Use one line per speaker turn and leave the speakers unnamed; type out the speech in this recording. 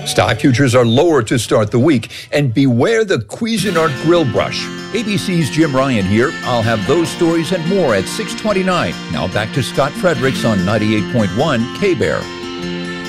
Stock futures are lower to start the week, and beware the Cuisinart grill brush. ABC's Jim Ryan here. I'll have those stories and more at 6:29. Now back to Scott Fredericks on 98.1 K-Bear.